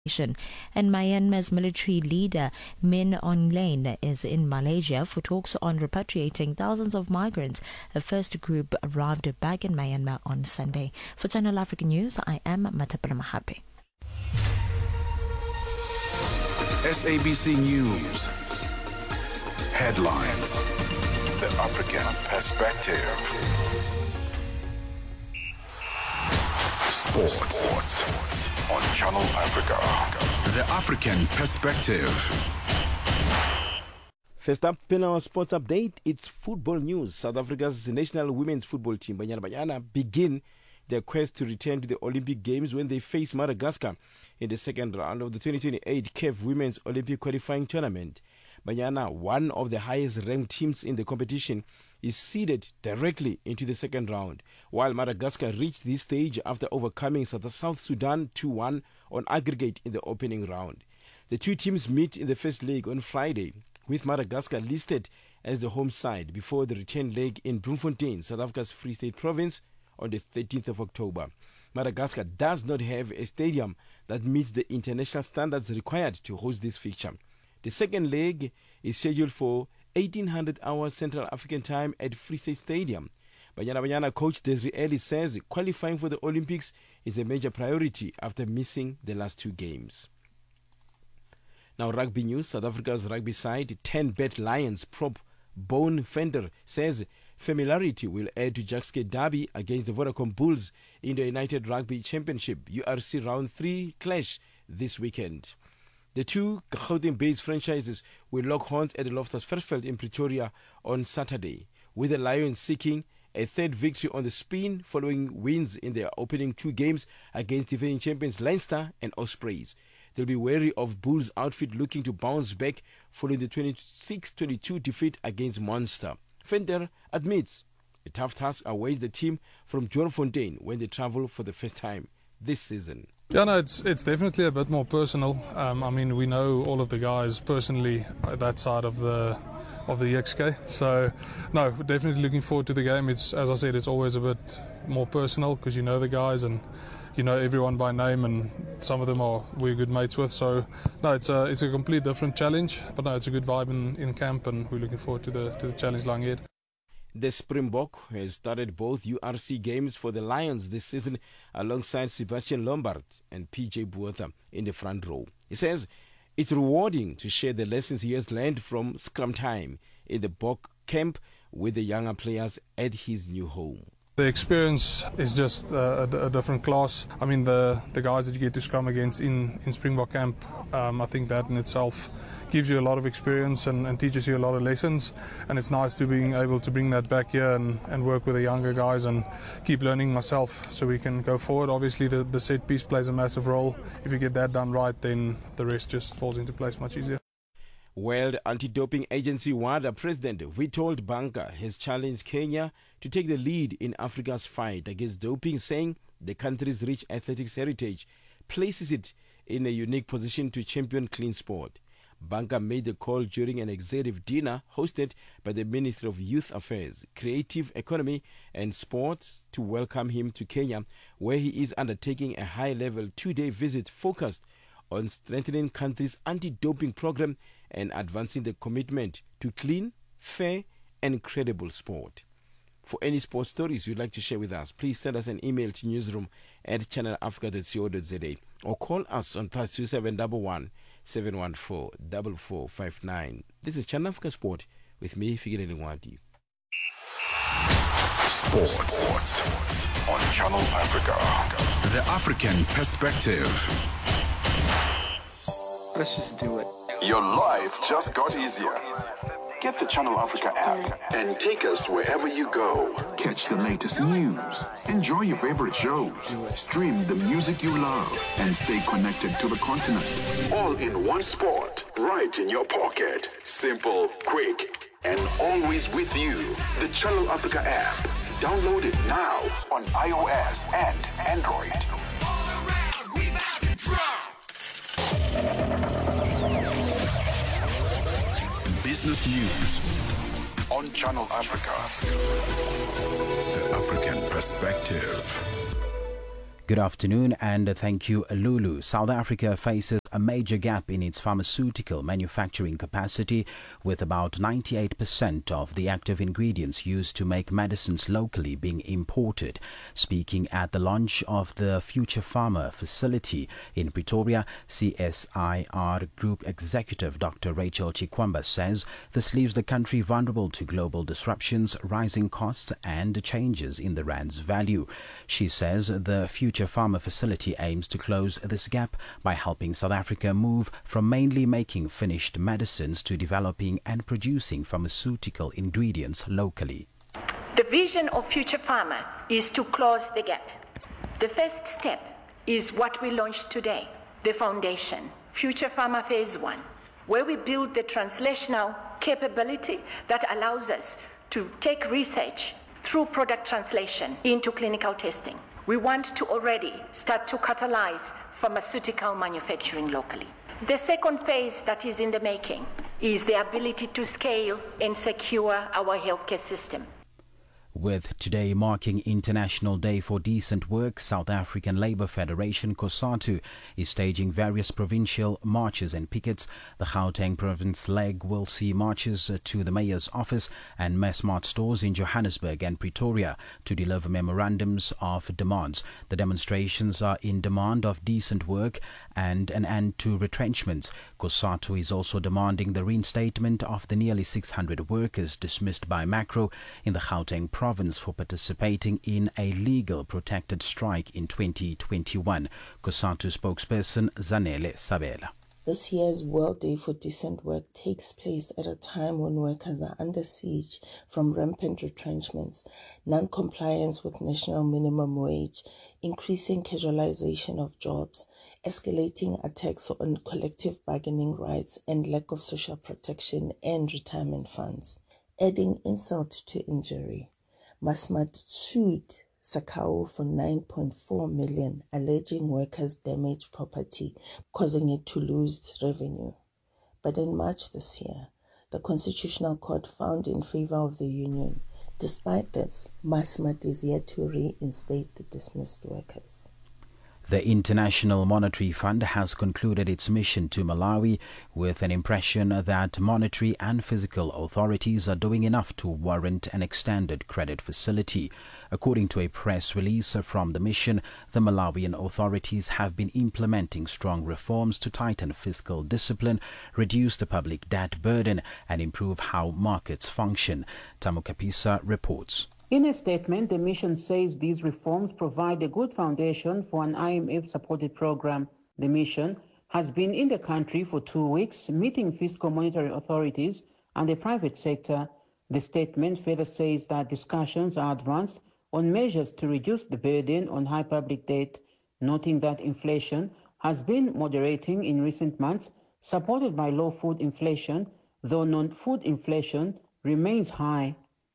And Myanmar's military leader Min Aung Hlaing is in Malaysia for talks on repatriating thousands of migrants. A first group arrived back in Myanmar on Sunday. For Channel Africa News, I am Matapala Mahape. SABC News. Headlines. The African Perspective. Sports on Channel Africa. The African Perspective. First up in our sports update, it's football news. South Africa's national women's football team, Banyana Banyana, begin their quest to return to the Olympic Games when they face Madagascar in the second round of the 2028 CAF Women's Olympic Qualifying Tournament. Banyana, one of the highest ranked teams in the competition, is seeded directly into the second round, while Madagascar reached this stage after overcoming South Sudan 2-1 on aggregate in the opening round. The two teams meet in the first leg on Friday, with Madagascar listed as the home side before the return leg in Bloemfontein, South Africa's Free State Province, on the 13th of October. Madagascar does not have a stadium that meets the international standards required to host this fixture. The second leg is scheduled for 1800 hours Central African time at Free State Stadium. Banyana coach Desiree Ellis says qualifying for the Olympics is a major priority after missing the last two games. Now rugby news. South Africa's rugby side 10-bet Lions prop Bone Fender says familiarity will add to Jacques Derby against the Vodacom Bulls in the United Rugby Championship URC Round 3 clash this weekend. The two Gauteng-based franchises will lock horns at the Loftus Versfeld in Pretoria on Saturday, with the Lions seeking a third victory on the spin following wins in their opening two games against defending champions Leinster and Ospreys. They'll be wary of Bulls' outfit looking to bounce back following the 26-22 defeat against Munster. Fender admits a tough task awaits the team from Bloemfontein when they travel for the first time this season. Yeah, no, it's definitely a bit more personal. I mean, we know all of the guys personally that side of the EXK. So, no, definitely looking forward to the game. It's, as I said, it's always a bit more personal because you know the guys and you know everyone by name, and some of them we're good mates with. So, no, it's a complete different challenge, but no, it's a good vibe in camp, and we're looking forward to the challenge lying ahead. The Springbok has started both URC games for the Lions this season alongside Sebastian Lombard and PJ Buotha in the front row. He says it's rewarding to share the lessons he has learned from scrum time in the Bok camp with the younger players at his new home. The experience is just a different class. I mean, the guys that you get to scrum against in Springbok camp, I think that in itself gives you a lot of experience and teaches you a lot of lessons. And it's nice to being able to bring that back here and work with the younger guys and keep learning myself so we can go forward. Obviously, the set piece plays a massive role. If you get that done right, then the rest just falls into place much easier. World Anti-Doping Agency WADA President Witold Banka has challenged Kenya to take the lead in Africa's fight against doping, saying the country's rich athletics heritage places it in a unique position to champion clean sport. Banka made the call during an executive dinner hosted by the Ministry of Youth Affairs, Creative Economy and Sports to welcome him to Kenya, where he is undertaking a high-level two-day visit focused on strengthening country's anti-doping program and advancing the commitment to clean, fair and credible sport. For any sports stories you'd like to share with us, please send us an email to newsroom@channelafrica.co.za or call us on +2711 714 4459. This is Channel Africa Sport with me, Fikile Lingwadi. Sports on Channel Africa. The African Perspective. Let's just do it. Your life just got easier. Get the Channel Africa app and take us wherever you go. Catch the latest news, enjoy your favorite shows, stream the music you love, and stay connected to the continent. All in one spot, right in your pocket. Simple, quick, and always with you. The Channel Africa app. Download it now on iOS and Android. Business news on Channel Africa. The African Perspective. Good afternoon and thank you, Lulu. South Africa faces a major gap in its pharmaceutical manufacturing capacity, with about 98% of the active ingredients used to make medicines locally being imported. Speaking at the launch of the Future Pharma facility in Pretoria, CSIR Group Executive Dr. Rachel Chikwamba says this leaves the country vulnerable to global disruptions, rising costs and changes in the rand's value. She says the Future Pharma facility aims to close this gap by helping South Africa move from mainly making finished medicines to developing and producing pharmaceutical ingredients locally. The vision of Future Pharma is to close the gap. The first step is what we launched today, the foundation, Future Pharma Phase 1, where we build the translational capability that allows us to take research through product translation into clinical testing. We want to already start to catalyze pharmaceutical manufacturing locally. The second phase that is in the making is the ability to scale and secure our healthcare system. With today marking International Day for Decent Work, South African Labour Federation COSATU is staging various provincial marches and pickets. The Gauteng province leg will see marches to the mayor's office and Massmart stores in Johannesburg and Pretoria to deliver memorandums of demands. The demonstrations are in demand of decent work and an end to retrenchments. COSATU is also demanding the reinstatement of the nearly 600 workers dismissed by Macro in the Gauteng province for participating in a legal protected strike in 2021. COSATU spokesperson Zanele Sabela. This year's World Day for Decent Work takes place at a time when workers are under siege from rampant retrenchments, non-compliance with national minimum wage, increasing casualization of jobs, escalating attacks on collective bargaining rights, and lack of social protection and retirement funds. Adding insult to injury, Massmart sued Sakao for 9.4 million, alleging workers damaged property, causing it to lose revenue. But in March this year, the Constitutional Court found in favor of the union. Despite this, Massmart is yet to reinstate the dismissed workers. The International Monetary Fund has concluded its mission to Malawi with an impression that monetary and fiscal authorities are doing enough to warrant an extended credit facility. According to a press release from the mission, the Malawian authorities have been implementing strong reforms to tighten fiscal discipline, reduce the public debt burden, and improve how markets function. Tamu Kapisa reports. In a statement, the mission says these reforms provide a good foundation for an IMF-supported program. The mission has been in the country for 2 weeks, meeting fiscal monetary authorities and the private sector. The statement further says that discussions are advanced on measures to reduce the burden on high public debt, noting that inflation has been moderating in recent months, supported by low food inflation, though non-food inflation remains high.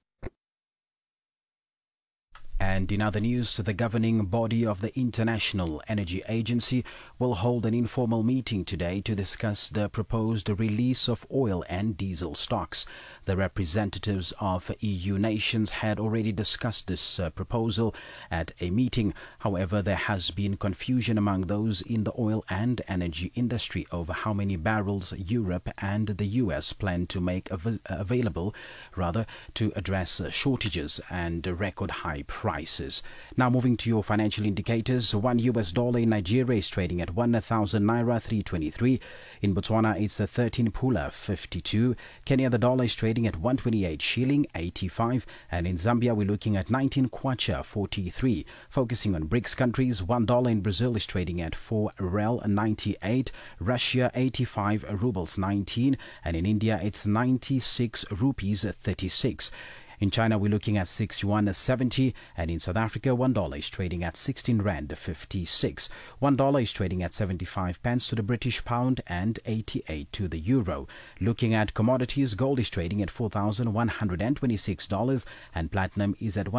And in other news, the governing body of the International Energy Agency will hold an informal meeting today to discuss the proposed release of oil and diesel stocks. The representatives of EU nations had already discussed this proposal at a meeting. However, there has been confusion among those in the oil and energy industry over how many barrels Europe and the US plan to make available, to address shortages and record high prices. Now moving to your financial indicators, $1 in Nigeria is trading at 1,000 naira 323. In Botswana, it's a 13 pula 52. Kenya, the dollar is trading at 128 shilling 85. And in Zambia, we're looking at 19 kwacha 43. Focusing on BRICS countries, $1 in Brazil is trading at 4 rel 98. Russia, 85 rubles 19. And in India, it's 96 rupees 36. In China, we're looking at 6 yuan 70, and in South Africa, $1 is trading at 16 rand 56. $1 is trading at 75 pence to the British pound and 88 to the euro. Looking at commodities, gold is trading at $4,126, and platinum is at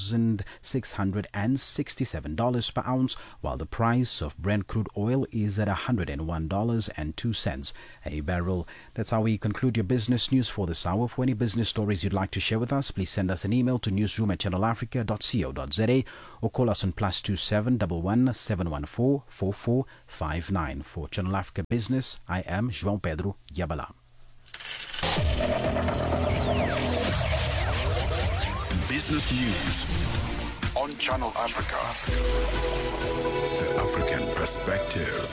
$1,667 per ounce, while the price of Brent crude oil is at $101.02 a barrel. That's how we conclude your business news for this hour. For any business stories you'd like to share with us, us, please send us an email to newsroom@channelafrica.co.za or call us on +27 11 714 4459. For Channel Africa Business, I am João Pedro Yabala. Business News on Channel Africa. The African Perspective.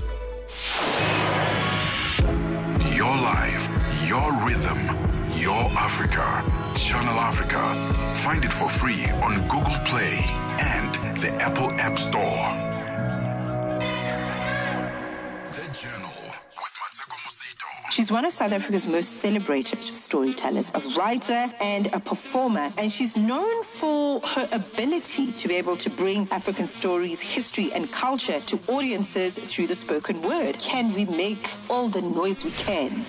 Your life, your rhythm, your Africa. Channel Africa. Find it for free on Google Play and the Apple App Store. The Journal with Matseko Mosito. She's one of South Africa's most celebrated storytellers, a writer and a performer, and she's known for her ability to be able to bring African stories, history, and culture to audiences through the spoken word. Can we make all the noise we can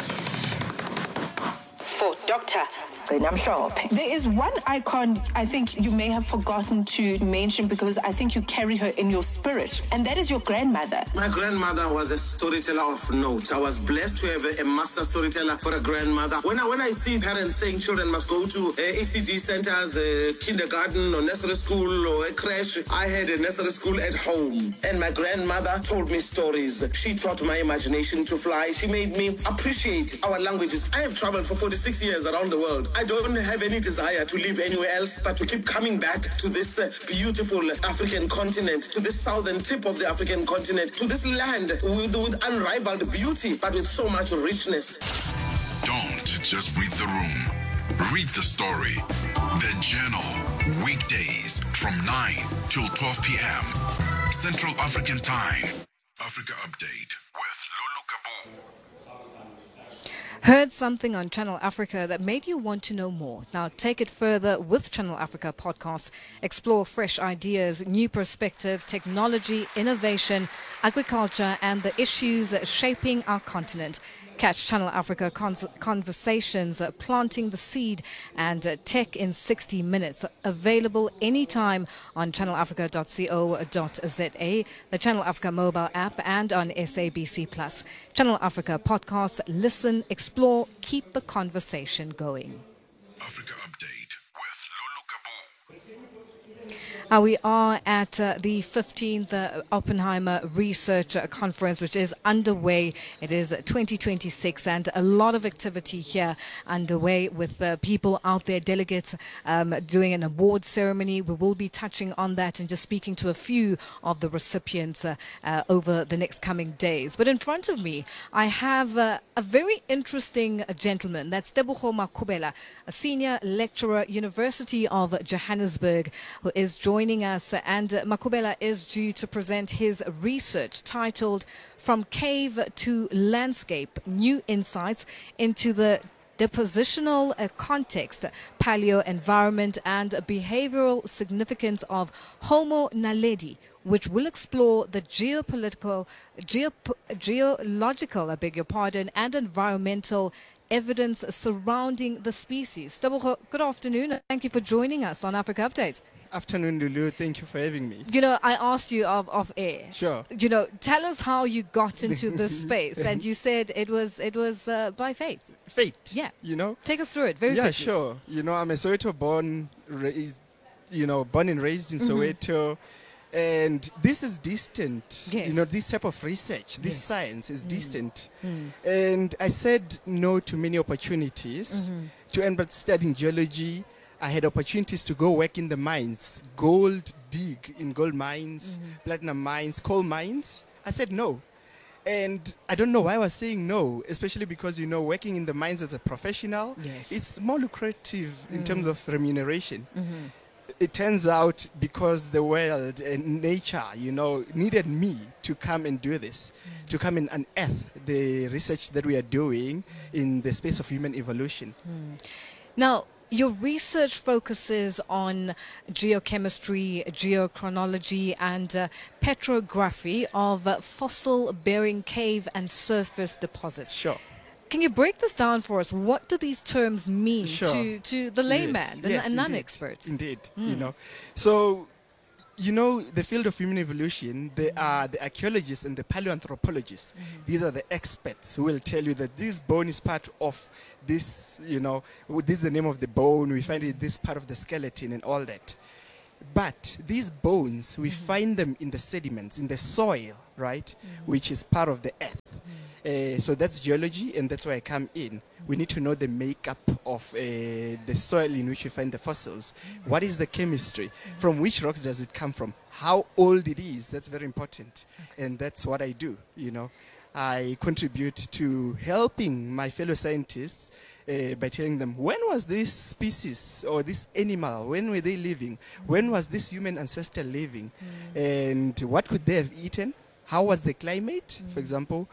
for Dr. There is one icon I think you may have forgotten to mention because I think you carry her in your spirit, and that is your grandmother. My grandmother was a storyteller of note. I was blessed to have a master storyteller for a grandmother. When I see parents saying children must go to ECD centers, kindergarten or nursery school or a creche, I had a nursery school at home, and my grandmother told me stories. She taught my imagination to fly. She made me appreciate our languages. I have traveled for 46 years around the world. I don't have any desire to live anywhere else, but to keep coming back to this beautiful African continent, to this southern tip of the African continent, to this land with unrivaled beauty, but with so much richness. Don't just read the room. Read the story. The Journal. Weekdays from 9 till 12 p.m. Central African Time. Africa Update with Lulu Kabu. Heard something on Channel Africa that made you want to know more? Now take it further with Channel Africa podcasts. Explore fresh ideas, new perspectives, technology, innovation, agriculture, and the issues shaping our continent. Catch Channel Africa Conversations, Planting the Seed, and Tech in 60 Minutes. Available anytime on channelafrica.co.za, the Channel Africa mobile app, and on SABC+. Channel Africa Podcasts. Listen, explore, keep the conversation going. Africa Update with Lulu Kabu. We are at the 15th Oppenheimer Research Conference, which is underway. It is 2026, and a lot of activity here underway with people out there, delegates doing an award ceremony. We will be touching on that and just speaking to a few of the recipients over the next coming days. But in front of me, I have a very interesting gentleman. That's Tebogo Makubela, a senior lecturer, University of Johannesburg, who is joining us, and Makubela is due to present his research titled From Cave to Landscape, New Insights into the Depositional Context, Paleo Environment and Behavioral Significance of Homo naledi, which will explore the geological, and environmental evidence surrounding the species. Tebogo, good afternoon, and thank you for joining us on Africa Update. Afternoon, Lulu. Thank you for having me. You know, I asked you off air. Sure. You know, tell us how you got into this space, and you said it was by fate. Fate. Yeah. You know. Take us through it very quickly. Yeah, sure. You know, I'm a Soweto born and raised in Soweto. And this is distant. Yes. You know, this type of research, this science is distant. And I said no to many opportunities to end up studying geology. I had opportunities to go work in the mines, dig in gold mines, platinum mines, coal mines. I said no. And I don't know why I was saying no, especially because, you know, working in the mines as a professional, it's more lucrative in terms of remuneration. It turns out because the world and nature, you know, needed me to come and do this, to come and unearth the research that we are doing in the space of human evolution. Now, your research focuses on geochemistry, geochronology, and petrography of fossil-bearing cave and surface deposits. Sure. Can you break this down for us? What do these terms mean to the layman, the non-expert? Indeed. You know, so you know, the field of human evolution, there are the archaeologists and the paleoanthropologists. These are the experts who will tell you that this bone is part of this, you know, this is the name of the bone, we find it this part of the skeleton and all that. But these bones, we find them in the sediments, in the soil, right, which is part of the earth. So that's geology, and that's where I come in. We need to know the makeup of the soil in which we find the fossils. What is the chemistry? From which rocks does it come from? How old it is? That's very important. And that's what I do, you know. I contribute to helping my fellow scientists by telling them, when was this species or this animal, when were they living? When was this human ancestor living? And what could they have eaten? How was the climate, for example?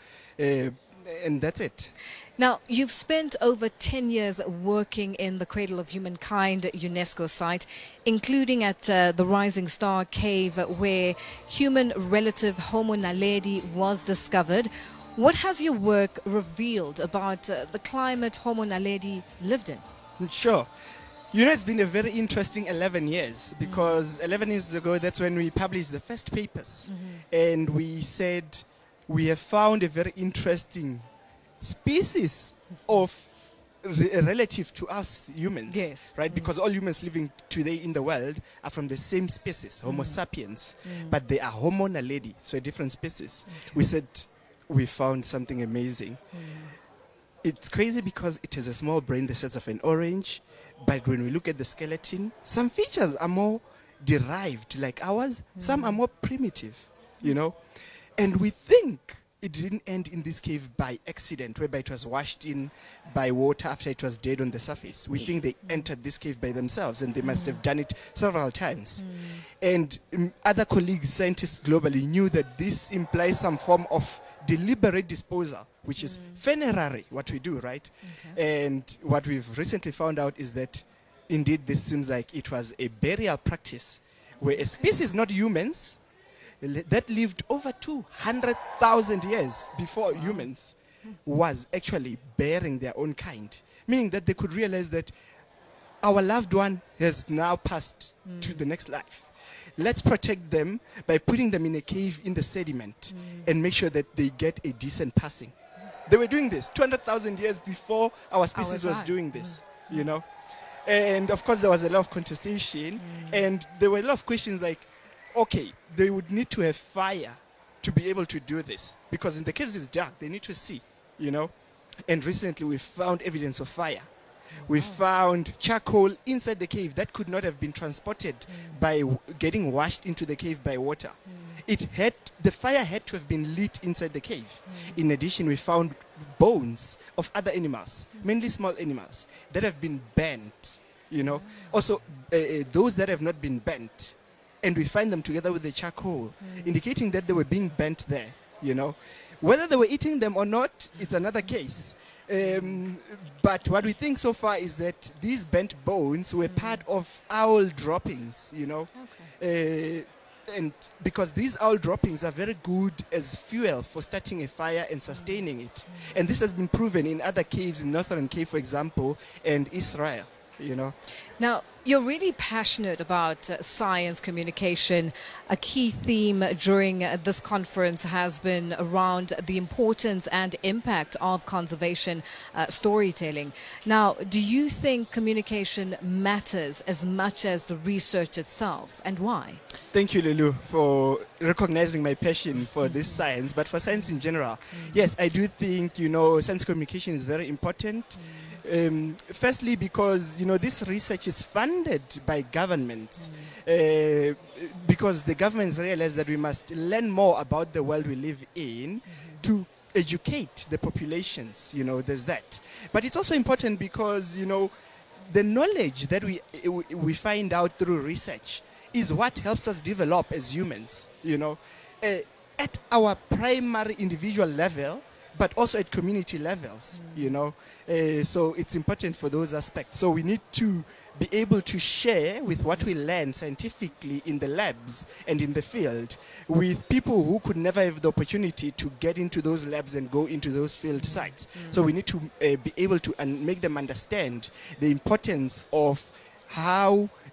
And that's it. Now, you've spent over 10 years working in the Cradle of Humankind UNESCO site, including at the Rising Star Cave, where human relative Homo naledi was discovered. What has your work revealed about the climate Homo naledi lived in? Sure. You know, it's been a very interesting 11 years, because 11 years ago, that's when we published the first papers. And we said, we have found a very interesting species of relative to us humans, yes, right? Because all humans living today in the world are from the same species, Homo sapiens, but they are Homo naledi, so a different species. We said we found something amazing. It's crazy because it has a small brain the size of an orange, but when we look at the skeleton, some features are more derived like ours, some are more primitive, you know. And we think it didn't end in this cave by accident, whereby it was washed in by water after it was dead on the surface. We think they entered this cave by themselves, and they must have done it several times. And other colleagues, scientists globally, knew that this implies some form of deliberate disposal, which is funerary, what we do, right? And what we've recently found out is that indeed this seems like it was a burial practice where a species, not humans, that lived over 200,000 years before humans was actually bearing their own kind, meaning that they could realize that our loved one has now passed to the next life. Let's protect them by putting them in a cave in the sediment and make sure that they get a decent passing. They were doing this 200,000 years before our species was doing this, you know. And of course there was a lot of contestation, and there were a lot of questions like, okay, they would need to have fire to be able to do this, because in the case it's dark, they need to see, you know. And recently we found evidence of fire. We found charcoal inside the cave that could not have been transported by getting washed into the cave by water. The fire had to have been lit inside the cave. In addition, we found bones of other animals, mainly small animals, that have been burnt, you know. Also, those that have not been burnt, and we find them together with the charcoal, indicating that they were being burnt there, you know. Whether they were eating them or not, it's another case. But what we think so far is that these burnt bones were part of owl droppings, you know. And because these owl droppings are very good as fuel for starting a fire and sustaining it. And this has been proven in other caves, in Northern Cave, for example, and Israel, you know. Now, you're really passionate about science communication. A key theme during this conference has been around the importance and impact of conservation storytelling. Now, do you think communication matters as much as the research itself, and why? Thank you, Lulu, for recognizing my passion for this science, but for science in general. Yes, I do think, you know, science communication is very important. Firstly, because, you know, this research is funded by governments, because the governments realize that we must learn more about the world we live in to educate the populations, you know, there's that. But it's also important because, you know, the knowledge that we find out through research is what helps us develop as humans, you know, at our primary individual level, but also at community levels, you know. So it's important for those aspects. So we need to be able to share with what we learn scientifically in the labs and in the field with people who could never have the opportunity to get into those labs and go into those field sites. So we need to be able to make them understand the importance of how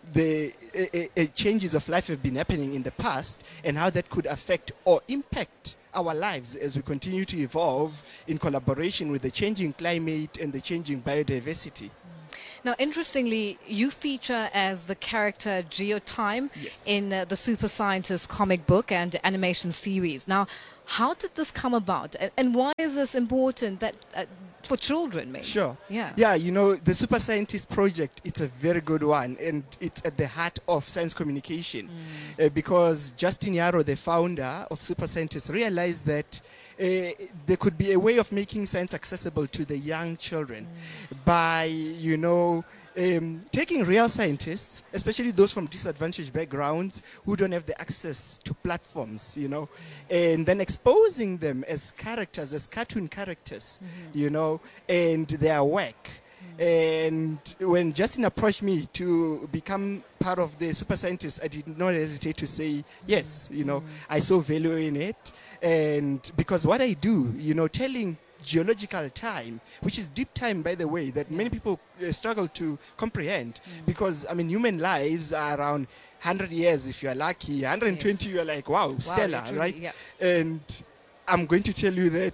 the changes of life have been happening in the past and how that could affect or impact our lives as we continue to evolve in collaboration with the changing climate and the changing biodiversity. Now, interestingly, you feature as the character Geotime in the Super Scientist comic book and animation series. Now, how did this come about, and why is this important that for children, maybe? Sure. Yeah, you know, the Super Scientist project, it's a very good one, and it's at the heart of science communication because Justin Yarrow, the founder of Super Scientist, realized that there could be a way of making science accessible to the young children by, you know, taking real scientists, especially those from disadvantaged backgrounds who don't have the access to platforms, you know, and then exposing them as characters, as cartoon characters, you know, and their work. And when Justin approached me to become part of the Super Scientists, I did not hesitate to say yes. You know, I saw value in it, and because what I do, you know, telling geological time, which is deep time, by the way, that many people struggle to comprehend, because I mean, human lives are around 100 years if you are lucky, 120 you are like, wow, stellar, right? Yeah. And I'm going to tell you that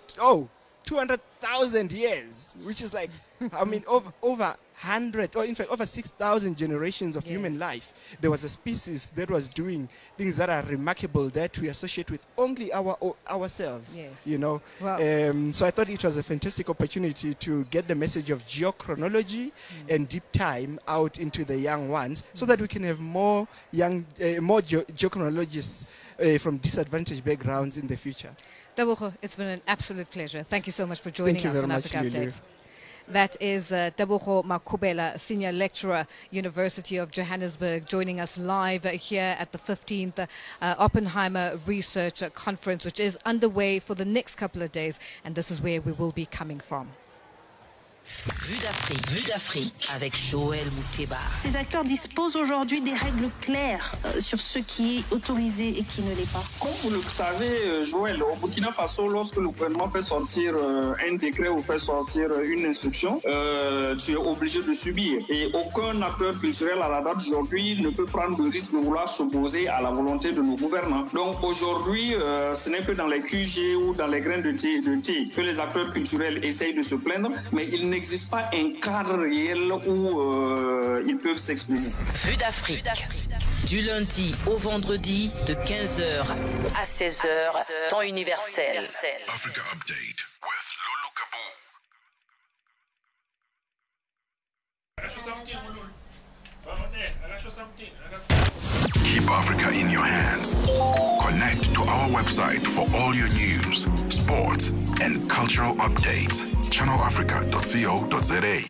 200,000 years, which is like, I mean, over 100, or in fact over 6,000 generations of human life, there was a species that was doing things that are remarkable that we associate with only ourselves. You know. So I thought it was a fantastic opportunity to get the message of geochronology and deep time out into the young ones, so that we can have more young, more geochronologists from disadvantaged backgrounds in the future. Tebogo, it's been an absolute pleasure. Thank you so much for joining us on Africa Update. That is Tebogo Makubela, Senior Lecturer, University of Johannesburg, joining us live here at the 15th Oppenheimer Research Conference, which is underway for the next couple of days, and this is where we will be coming from. Vue d'Afrique avec Joël Mouteba. Ces acteurs disposent aujourd'hui des règles claires sur ce qui est autorisé et qui ne l'est pas. Comme vous le savez, Joël, au Burkina Faso, lorsque le gouvernement fait sortir un décret ou fait sortir une instruction, tu es obligé de subir. Et aucun acteur culturel à la date d'aujourd'hui ne peut prendre le risque de vouloir s'opposer à la volonté de nos gouvernants. Donc aujourd'hui, ce n'est que dans les QG ou dans les grains de thé que les acteurs culturels essayent de se plaindre, mais il n'existe pas un cadre réel où ils peuvent s'exprimer. Vue d'Afrique, du lundi au vendredi de 15h à 16h, temps universel. Africa Update with Lulu Kabu. Keep Africa in your hands. Connect to our website for all your news, sports, and cultural updates. channelafrica.co.za.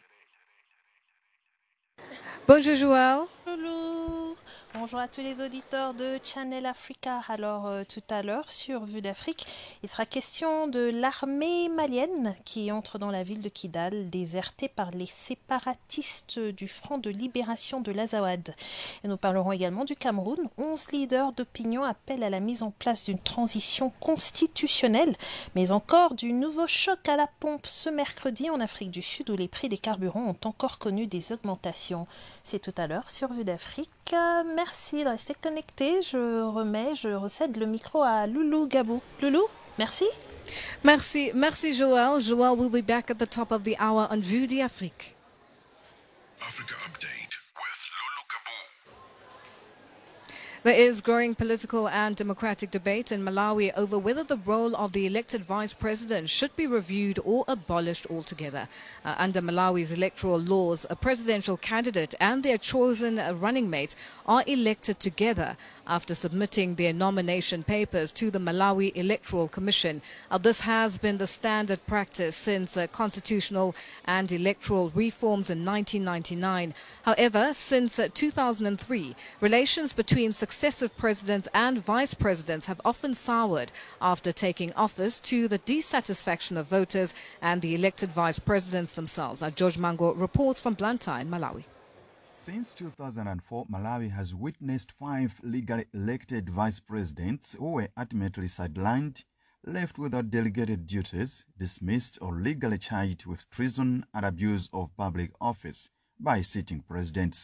Bonjour Joël. Loulou. Bonjour à tous les auditeurs de Channel Africa. Alors tout à l'heure sur Vue d'Afrique, il sera question de l'armée malienne qui entre dans la ville de Kidal, désertée par les séparatistes du Front de libération de l'Azawad. Et nous parlerons également du Cameroun. 11 leaders d'opinion appellent à la mise en place d'une transition constitutionnelle, mais encore du nouveau choc à la pompe ce mercredi en Afrique du Sud où les prix des carburants ont encore connu des augmentations. C'est tout à l'heure sur Vue d'Afrique. Merci de rester connecté. Je recède le micro à Loulou Gabou. Loulou, merci. Merci Joël. Joël will be back at the top of the hour on Vue d'Afrique. Africa Update with Lulu Kabu. There is growing political and democratic debate in Malawi over whether the role of the elected vice president should be reviewed or abolished altogether. Under Malawi's electoral laws, a presidential candidate and their chosen running mate are elected together after submitting their nomination papers to the Malawi Electoral Commission. This has been the standard practice since constitutional and electoral reforms in 1999. However, since 2003, relations between successive presidents and vice presidents have often soured after taking office, to the dissatisfaction of voters and the elected vice presidents themselves. George Mango reports from Blantyre in Malawi. Since 2004, Malawi has witnessed 5 legally elected vice presidents who were ultimately sidelined, left without delegated duties, dismissed or legally charged with treason and abuse of public office by sitting presidents.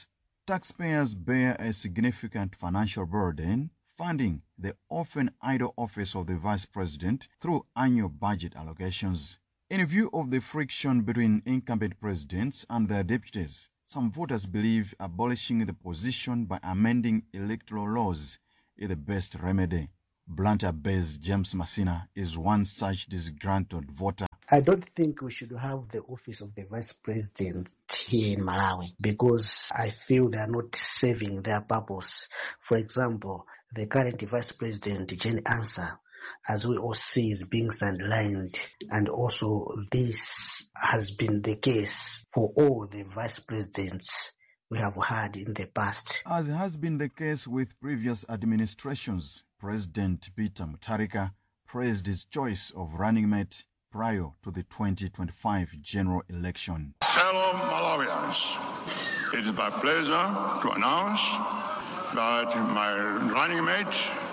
taxpayers bear a significant financial burden funding the often idle office of the Vice President through annual budget allocations. In view of the friction between incumbent presidents and their deputies, some voters believe abolishing the position by amending electoral laws is the best remedy. Blantyre-based James Masina is one such disgruntled voter. I don't think we should have the office of the Vice President here in Malawi because I feel they are not serving their purpose. For example, the current Vice President, Jane Ansah, as we all see, is being sidelined, and also this has been the case for all the Vice Presidents we have had in the past. As has been the case with previous administrations, President Peter Mutharika praised his choice of running mate prior to the 2025 general election. Fellow Malawians, it is my pleasure to announce that my running mate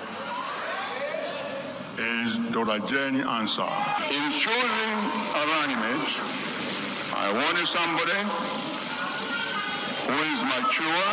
is Dr. Jane Ansah. In choosing a running mate, I wanted somebody who is mature,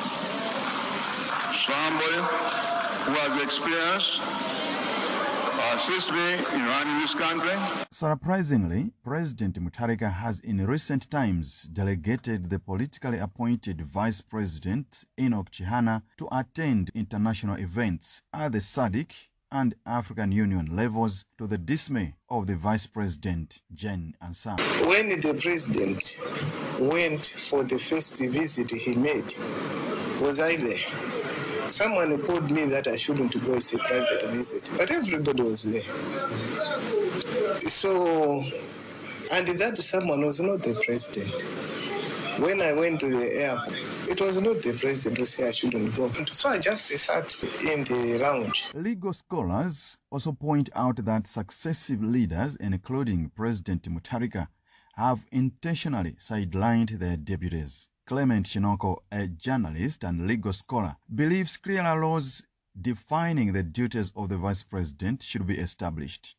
somebody who has experience, assist me in running this country. Surprisingly, President Mutharika has in recent times delegated the politically appointed Vice President Enoch Chihana to attend international events at the SADC and African Union levels, to the dismay of the Vice President Jane Ansah. When the President went for the first visit he made, was I there? Someone told me that I shouldn't go, it's a private visit, but everybody was there. So, and that someone was not the President. When I went to the airport, it was not the President who said I shouldn't go. So I just sat in the lounge. Legal scholars also point out that successive leaders, including President Mutharika, have intentionally sidelined their deputies. Clement Chinoko, a journalist and legal scholar, believes clearer laws defining the duties of the Vice President should be established.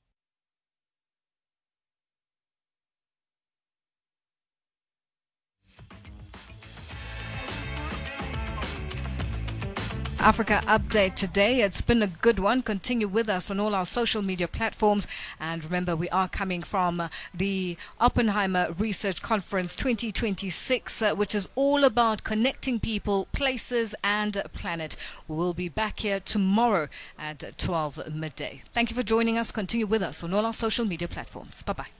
Africa Update today. It's been a good one. Continue with us on all our social media platforms. And remember, we are coming from the Oppenheimer Research Conference 2026, which is all about connecting people, places, and planet. We will be back here tomorrow at 12 midday. Thank you for joining us. Continue with us on all our social media platforms. Bye-bye.